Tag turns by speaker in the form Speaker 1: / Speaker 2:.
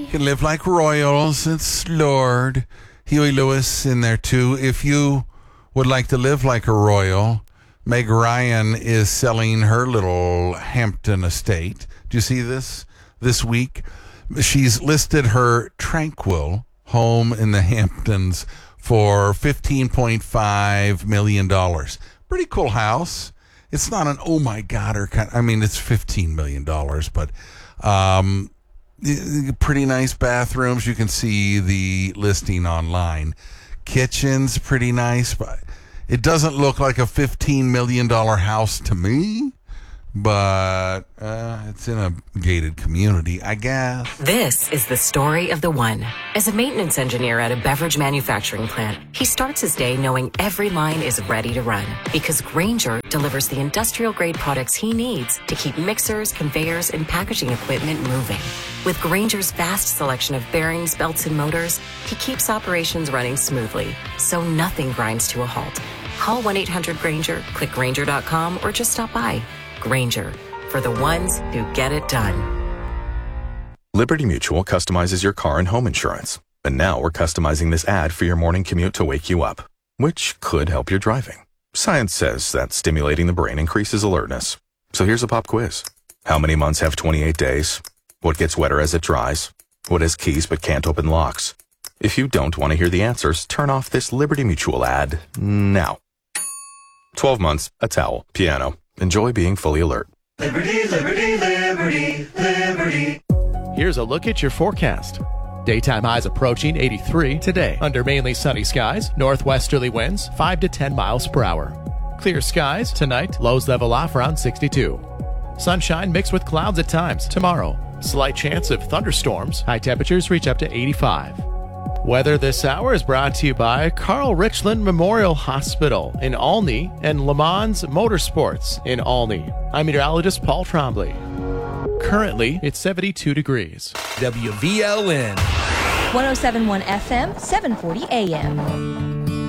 Speaker 1: You can live like royals. It's Lord Huey Lewis in there too. If you would like to live like a royal, Meg Ryan is selling her little Hampton estate. Do you see this week? She's listed her tranquil home in the Hamptons for $15.5 million. Pretty cool house. It's not an oh my God or kind. I mean, it's $15 million, but pretty nice bathrooms. You can see the listing online. Kitchen's pretty nice, but it doesn't look like a $15 million house to me. But it's in a gated community, I guess.
Speaker 2: This is the story of the one. As a maintenance engineer at a beverage manufacturing plant, he starts his day knowing every line is ready to run because Grainger delivers the industrial-grade products he needs to keep mixers, conveyors, and packaging equipment moving. With Grainger's vast selection of bearings, belts, and motors, he keeps operations running smoothly, so nothing grinds to a halt. Call 1-800-GRAINGER, click Grainger.com, or just stop by. Grainger, for the ones who get it done.
Speaker 3: Liberty Mutual customizes your car and home insurance. And now we're customizing this ad for your morning commute to wake you up, which could help your driving. Science says that stimulating the brain increases alertness. So here's a pop quiz. How many months have 28 days? What gets wetter as it dries? What has keys but can't open locks? If you don't want to hear the answers, turn off this Liberty Mutual ad now. 12 months, a towel, piano. Enjoy being fully alert.
Speaker 4: Liberty, liberty, liberty, liberty.
Speaker 5: Here's a look at your forecast. Daytime highs approaching 83 today under mainly sunny skies, northwesterly winds 5 to 10 miles per hour. Clear skies tonight, lows level off around 62. Sunshine mixed with clouds at times tomorrow. Slight chance of thunderstorms, high temperatures reach up to 85. Weather this hour is brought to you by Carl Richland Memorial Hospital in Olney and Le Mans Motorsports in Olney. I'm meteorologist Paul Trombley. Currently, it's 72 degrees.
Speaker 6: WVLN
Speaker 7: 107.1 FM, 740 AM.